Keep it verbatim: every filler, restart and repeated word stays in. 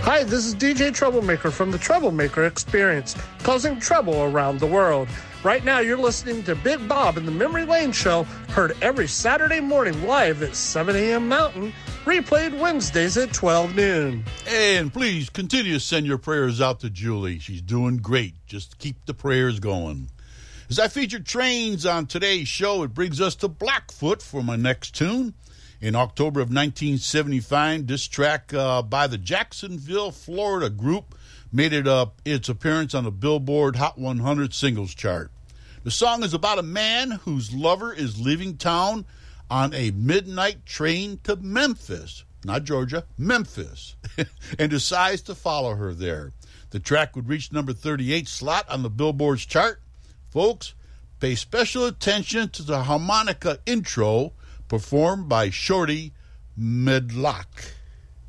Hi, this is D J Troublemaker from the Troublemaker Experience, causing trouble around the world. Right now, you're listening to Big Bob and the Memory Lane Show, heard every Saturday morning live at seven a.m. Mountain, replayed Wednesdays at twelve noon. And please continue to send your prayers out to Julie. She's doing great. Just keep the prayers going. As I feature trains on today's show, it brings us to Blackfoot for my next tune. In October of nineteen seventy-five, this track uh, by the Jacksonville, Florida group made it up its appearance on the Billboard Hot one hundred singles chart. The song is about a man whose lover is leaving town on a midnight train to Memphis, not Georgia, Memphis, and decides to follow her there. The track would reach number thirty-eight slot on the Billboard's chart. Folks, pay special attention to the harmonica intro performed by Shorty Medlock.